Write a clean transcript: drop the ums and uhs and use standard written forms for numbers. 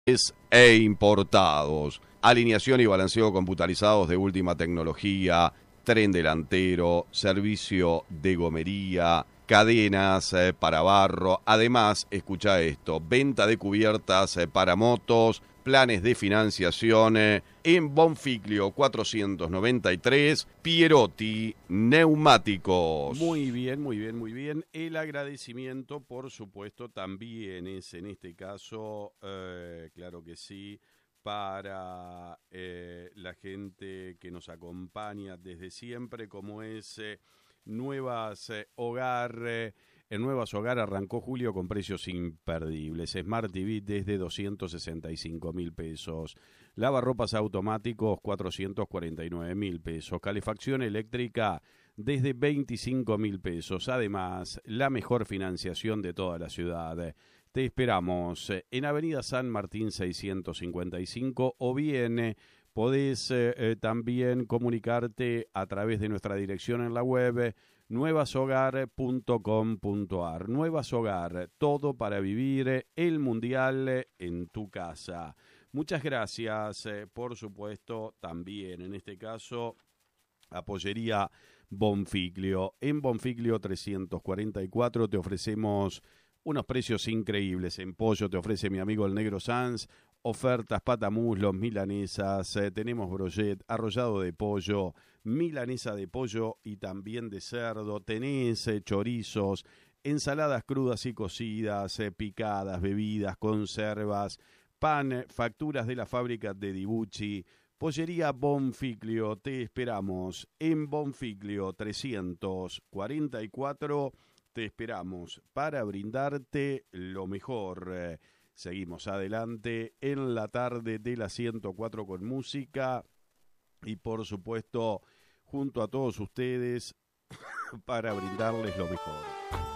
E importados. Alineación y balanceo computarizados de última tecnología, tren delantero, servicio de gomería, cadenas para barro. Además, escucha esto, venta de cubiertas para motos, planes de financiación en Bonfiglio 493, Pierotti Neumáticos. Muy bien, muy bien, muy bien. El agradecimiento, por supuesto, también es en este caso, claro que sí, para la gente que nos acompaña desde siempre, como es Nuevas Hogar. En Nuevas Hogar arrancó julio con precios imperdibles. Smart TV desde 265.000 pesos. Lavarropas automáticos 449.000 pesos. Calefacción eléctrica desde 25.000 pesos. Además, la mejor financiación de toda la ciudad. Te esperamos en Avenida San Martín 655 o bien podés también comunicarte a través de nuestra dirección en la web nuevashogar.com.ar. Nuevas Hogar, todo para vivir el mundial en tu casa. Muchas gracias, por supuesto, también en este caso a Pollería Bonfiglio. En Bonfiglio 344 te ofrecemos unos precios increíbles. En pollo te ofrece mi amigo el Negro Sanz, ofertas, patamuslos, milanesas, tenemos brochet, arrollado de pollo, milanesa de pollo y también de cerdo, tenés chorizos, ensaladas crudas y cocidas, picadas, bebidas, conservas, pan, facturas de la fábrica de Dibucci. Pollería Bonfiglio, te esperamos en Bonfiglio 344, te esperamos para brindarte lo mejor. Seguimos adelante en la tarde de la 104 con música y por supuesto junto a todos ustedes para brindarles lo mejor.